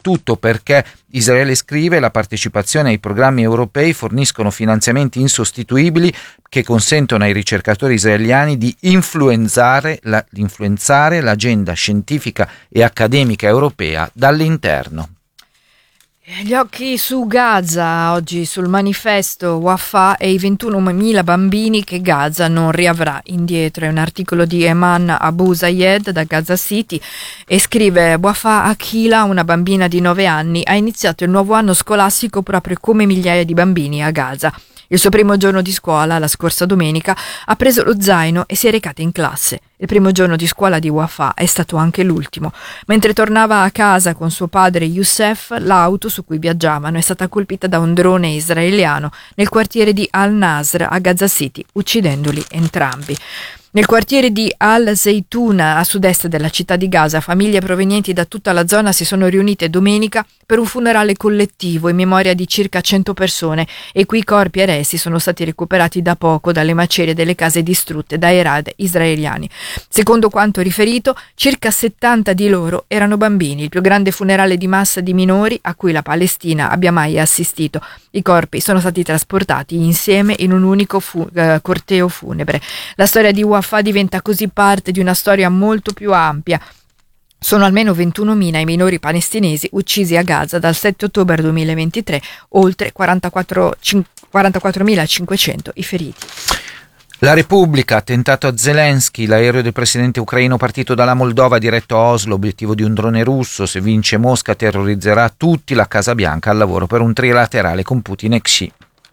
soprattutto perché Israele scrive: la partecipazione ai programmi europei forniscono finanziamenti insostituibili che consentono ai ricercatori israeliani di influenzare l'agenda scientifica e accademica europea dall'interno. Gli occhi su Gaza, oggi sul manifesto Wafa e i 21.000 bambini che Gaza non riavrà indietro. È un articolo di Eman Abu Zayed da Gaza City e scrive: Wafa Akila, una bambina di 9 anni, ha iniziato il nuovo anno scolastico proprio come migliaia di bambini a Gaza. Il suo primo giorno di scuola, la scorsa domenica, ha preso lo zaino e si è recata in classe. Il primo giorno di scuola di Wafa è stato anche l'ultimo. Mentre tornava a casa con suo padre Youssef, l'auto su cui viaggiavano è stata colpita da un drone israeliano nel quartiere di Al-Nasr a Gaza City, uccidendoli entrambi. Nel quartiere di Al-Zaytuna, a sud-est della città di Gaza, famiglie provenienti da tutta la zona si sono riunite domenica per un funerale collettivo in memoria di circa 100 persone, e cui corpi e resti sono stati recuperati da poco dalle macerie delle case distrutte dai raid israeliani. Secondo quanto riferito, circa 70 di loro erano bambini, il più grande funerale di massa di minori a cui la Palestina abbia mai assistito. I corpi sono stati trasportati insieme in un unico corteo funebre. La storia di Wafa diventa così parte di una storia molto più ampia. Sono almeno 21.000 i minori palestinesi uccisi a Gaza dal 7 ottobre 2023, oltre 44.500 i feriti. La Repubblica, attentato a Zelensky, l'aereo del presidente ucraino partito dalla Moldova diretto a Oslo, obiettivo di un drone russo, se vince Mosca terrorizzerà tutti, la Casa Bianca al lavoro per un trilaterale con Putin e Xi.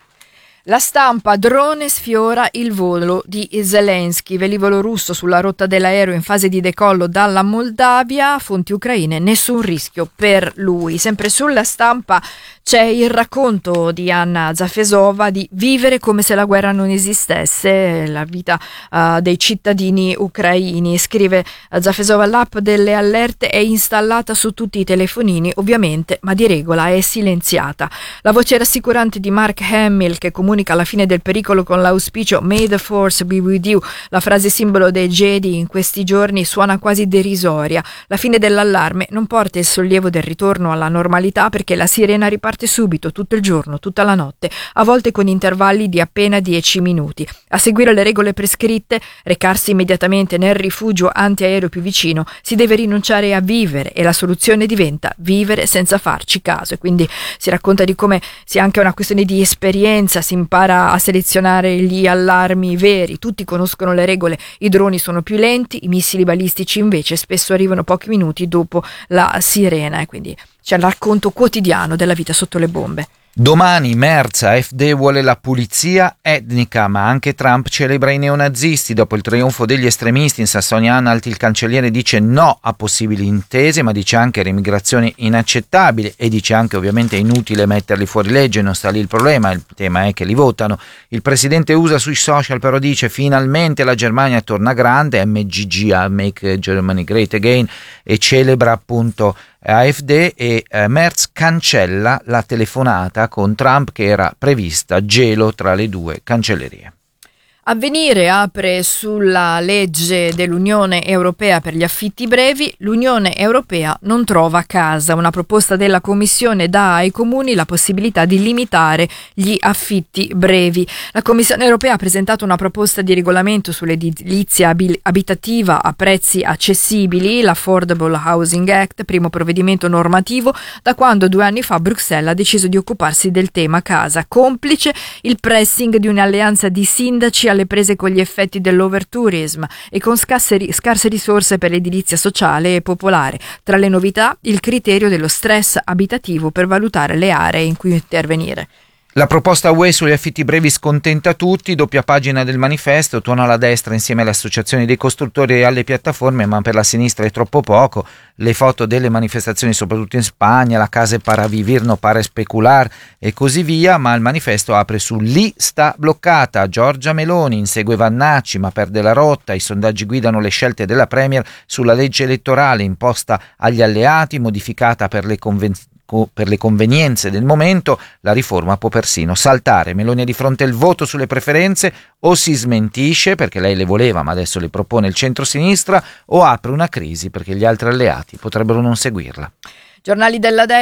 La Stampa, drone sfiora il volo di Zelensky, velivolo russo sulla rotta dell'aereo in fase di decollo dalla Moldavia, fonti ucraine, nessun rischio per lui. Sempre sulla Stampa c'è il racconto di Anna Zafesova di vivere come se la guerra non esistesse, la vita dei cittadini ucraini. Scrive Zafesova: l'app delle allerte è installata su tutti i telefonini, ovviamente, ma di regola è silenziata. La voce rassicurante di Mark Hamill, che comunica la fine del pericolo con l'auspicio "May the force be with you", la frase simbolo dei Jedi in questi giorni, suona quasi derisoria. La fine dell'allarme non porta il sollievo del ritorno alla normalità, perché la sirena riparte subito, tutto il giorno, tutta la notte, a volte con intervalli di appena 10 minuti. A seguire le regole prescritte, recarsi immediatamente nel rifugio antiaereo più vicino, si deve rinunciare a vivere, e la soluzione diventa vivere senza farci caso. E quindi si racconta di come sia anche una questione di esperienza, si impara a selezionare gli allarmi veri, tutti conoscono le regole, i droni sono più lenti, i missili balistici invece spesso arrivano pochi minuti dopo la sirena, e quindi c'è il racconto quotidiano della vita sotto le bombe. Domani Merz, AfD vuole la pulizia etnica, ma anche Trump celebra i neonazisti. Dopo il trionfo degli estremisti in Sassonia-Anhalt, il cancelliere dice no a possibili intese, ma dice anche l'immigrazione inaccettabile, e dice anche ovviamente è inutile metterli fuori legge, non sta lì il problema, il tema è che li votano. Il presidente USA sui social però dice finalmente la Germania torna grande, MGG, Make Germany Great Again, e celebra appunto AfD, e Merz cancella la telefonata con Trump che era prevista, gelo tra le due cancellerie. Avvenire apre sulla legge dell'Unione Europea per gli affitti brevi. L'Unione Europea non trova casa. Una proposta della Commissione dà ai comuni la possibilità di limitare gli affitti brevi. La Commissione Europea ha presentato una proposta di regolamento sull'edilizia abitativa a prezzi accessibili, l'Affordable Housing Act, primo provvedimento normativo da quando 2 anni fa Bruxelles ha deciso di occuparsi del tema casa, complice il pressing di un'alleanza di sindaci alle prese con gli effetti dell'overtourism e con scarse risorse per l'edilizia sociale e popolare. Tra le novità, il criterio dello stress abitativo per valutare le aree in cui intervenire. La proposta UE sugli affitti brevi scontenta tutti, doppia pagina del manifesto, tuona la destra insieme alle associazioni dei costruttori e alle piattaforme, ma per la sinistra è troppo poco. Le foto delle manifestazioni soprattutto in Spagna, la casa para vivir no para specular e così via, ma il manifesto apre su lì sta bloccata. Giorgia Meloni insegue Vannacci ma perde la rotta, i sondaggi guidano le scelte della Premier sulla legge elettorale imposta agli alleati, modificata per le convenienze del momento, la riforma può persino saltare. Meloni ha di fronte il voto sulle preferenze: o si smentisce perché lei le voleva ma adesso le propone il centro-sinistra, o apre una crisi perché gli altri alleati potrebbero non seguirla. Giornali della